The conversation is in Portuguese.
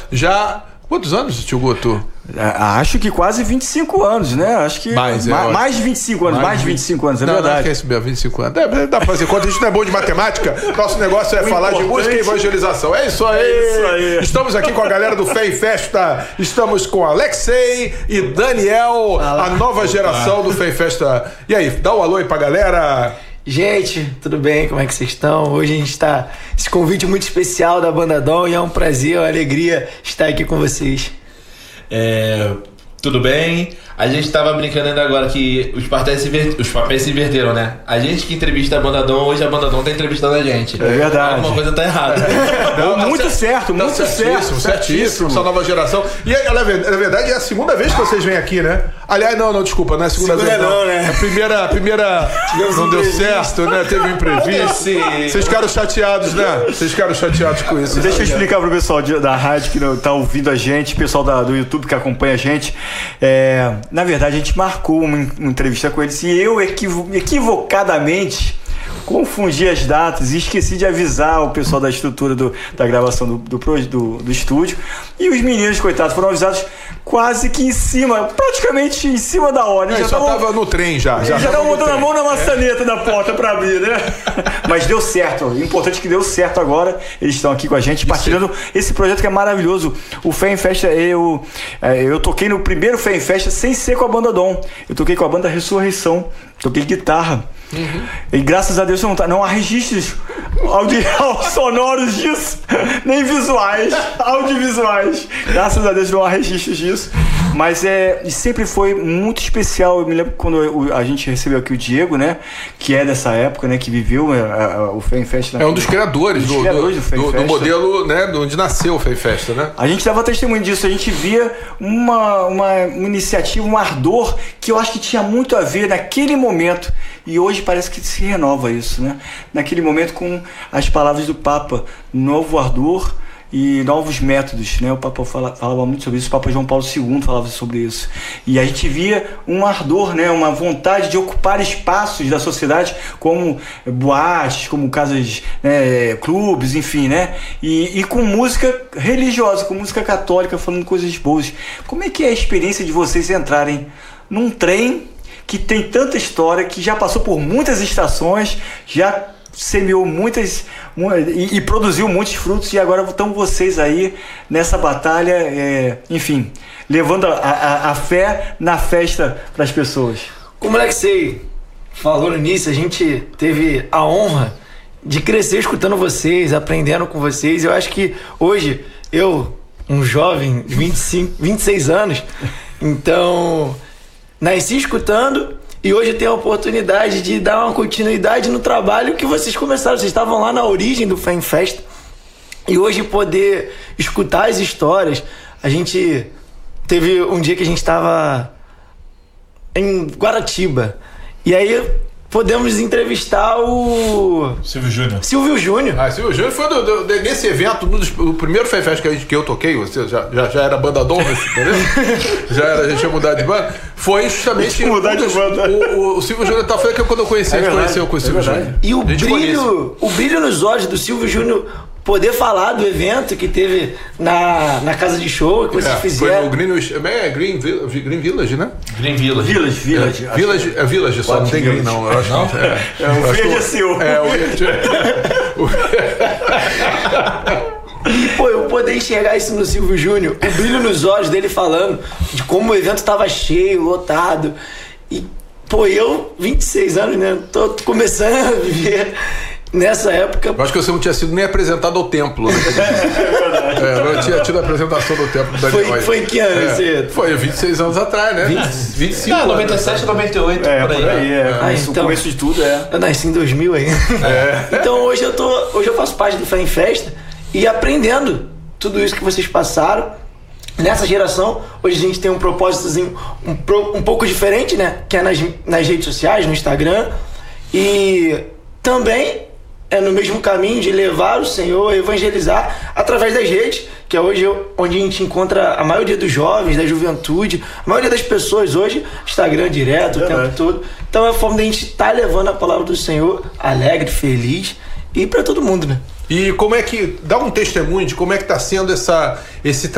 já... Quantos anos, tio Guto? Acho que quase 25 anos, né? Acho que mais de 25 anos, mais de 25 anos, é verdade. Não, que é isso mesmo, 25 anos. Dá pra fazer conta, a gente não é bom de matemática, nosso negócio é falar de música e evangelização. É isso aí. Estamos aqui com a galera do Fé em Festa, estamos com Alexei e Daniel, a nova geração do Fé em Festa. E aí, dá um alô aí pra galera. Gente, tudo bem? Como é que vocês estão? Hoje a gente está esse convite muito especial da Banda Dom e é um prazer, uma alegria estar aqui com vocês. Tudo bem? A gente tava brincando ainda agora que os papéis se inverteram, né? A gente que entrevista a Banda Dom, hoje a Banda Dom tá entrevistando a gente. É verdade. Alguma coisa tá errada. Muito certo. Certíssimo, essa nova geração. E na verdade é a segunda vez que vocês vêm aqui, né? Aliás, não, desculpa, não é a segunda vez não. Né? A primeira não deu certo, né? Teve um imprevisto. Vocês ficaram chateados, né? Vocês ficaram chateados com isso. Deixa eu explicar pro pessoal da rádio que tá ouvindo a gente, pessoal do YouTube que acompanha a gente. Na verdade, a gente marcou uma entrevista com eles e eu equivocadamente confundi as datas e esqueci de avisar o pessoal da estrutura da gravação do estúdio. E os meninos, coitados, foram avisados quase que praticamente em cima da hora. Já tava no trem já. Já estavam botando a mão na maçaneta da porta pra abrir, né? Mas deu certo. O importante é que deu certo agora. Eles estão aqui com a gente, partilhando esse projeto que é maravilhoso. O Fé em Festa, eu toquei no primeiro Fé em Festa sem ser com a Banda Dom. Eu toquei com a Banda Ressurreição. Toquei guitarra. Uhum. E graças a Deus não há registros sonoros disso, nem visuais, audiovisuais. Graças a Deus não há registros disso. Mas sempre foi muito especial. Eu me lembro quando a gente recebeu aqui o Diego, né? Que é dessa época, né? Que viveu o Fé em Festa. É um dos criadores do modelo, né? Onde nasceu o Fé em Festa, né? A gente dava testemunho disso. A gente via uma iniciativa, um ardor que eu acho que tinha muito a ver naquele momento. E hoje parece que se renova isso, né? Naquele momento com as palavras do Papa, novo ardor e novos métodos, né? O Papa falava muito sobre isso, o Papa João Paulo II falava sobre isso. E a gente via um ardor, né? Uma vontade de ocupar espaços da sociedade, como boates, como casas, clubes, enfim, né? E com música religiosa, com música católica, falando coisas boas. Como é que é a experiência de vocês entrarem num trem que tem tanta história, que já passou por muitas estações, já semeou muitas e produziu muitos frutos, e agora estão vocês aí nessa batalha, enfim, levando a fé na festa para as pessoas? Como o Alexei falou no início, a gente teve a honra de crescer escutando vocês, aprendendo com vocês. Eu acho que hoje, um jovem de 26 anos, então... nasci escutando e hoje tenho a oportunidade de dar uma continuidade no trabalho que vocês começaram. Vocês estavam lá na origem do Fé em Festa e hoje poder escutar as histórias. A gente teve um dia que a gente estava em Guaratiba e aí podemos entrevistar o Silvio Júnior. Silvio Júnior foi nesse evento, o primeiro Fé em Festa que eu toquei, você já era Banda Dom, entendeu? A gente ia mudar de banda. Foi justamente o Silvio Júnior foi quando eu conheci, a gente conheceu com o Silvio Júnior. E o brilho nos olhos do Silvio Júnior, poder falar do evento que teve na casa de show que vocês fizeram. Foi no Green Village, né? Green Village. Village, só não tem Green, não. Eu acho que o verde é seu. E, eu poder enxergar isso no Silvio Júnior, o brilho nos olhos dele falando de como o evento estava cheio, lotado. E, eu, 26 anos, né? Tô começando a viver nessa época. Eu acho que você não tinha sido nem apresentado ao templo. Né? Não tinha tido a apresentação do templo do Daniel. Foi em que ano? Foi 26 anos atrás, né? 25 anos. 97, 98, por aí. Então, o começo de tudo, Eu nasci em 2000 aí. Então hoje eu faço parte do Fé em Festa e aprendendo tudo isso que vocês passaram. Nessa geração, hoje a gente tem um propósitozinho um pouco diferente, né? Que é nas redes sociais, no Instagram. E também é no mesmo caminho de levar o Senhor, evangelizar através das redes, que é hoje onde a gente encontra a maioria dos jovens, da juventude, a maioria das pessoas hoje, Instagram direto, o tempo todo. Então é a forma de a gente estar levando a palavra do Senhor alegre, feliz e para todo mundo, né? E como é que... Dá um testemunho de como é que está sendo esse